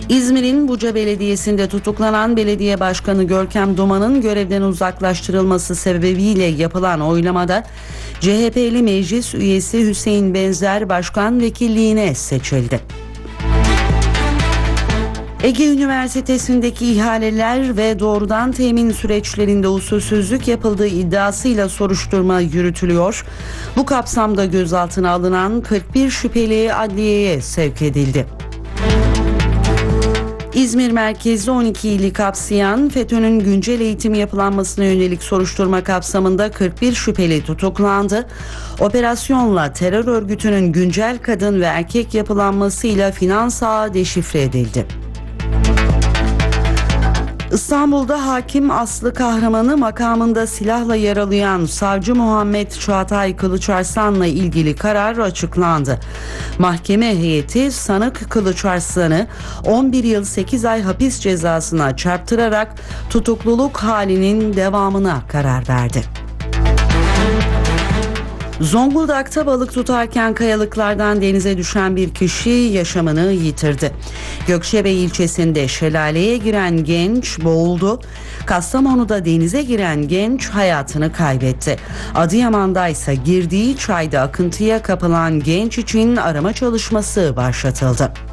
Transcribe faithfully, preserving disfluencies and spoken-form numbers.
İzmir'in Buca Belediyesi'nde tutuklanan belediye başkanı Görkem Duman'ın görevden uzaklaştırılması sebebiyle yapılan oylamada C H P'li meclis üyesi Hüseyin Benzer başkan vekilliğine seçildi. Ege Üniversitesi'ndeki ihaleler ve doğrudan temin süreçlerinde usulsüzlük yapıldığı iddiasıyla soruşturma yürütülüyor. Bu kapsamda gözaltına alınan kırk bir şüpheli adliyeye sevk edildi. İzmir merkezli on iki ili kapsayan FETÖ'nün güncel eğitimi yapılanmasına yönelik soruşturma kapsamında kırk bir şüpheli tutuklandı. Operasyonla terör örgütünün güncel kadın ve erkek yapılanmasıyla finans ağı deşifre edildi. İstanbul'da hakim Aslı Kahraman'ı makamında silahla yaralayan savcı Muhammed Çağatay Kılıçarslan'la ilgili karar açıklandı. Mahkeme heyeti sanık Kılıçarslan'ı on bir yıl sekiz ay hapis cezasına çarptırarak tutukluluk halinin devamına karar verdi. Zonguldak'ta balık tutarken kayalıklardan denize düşen bir kişi yaşamını yitirdi. Gökçebey ilçesinde şelaleye giren genç boğuldu. Kastamonu'da denize giren genç hayatını kaybetti. Adıyaman'da ise girdiği çayda akıntıya kapılan genç için arama çalışması başlatıldı.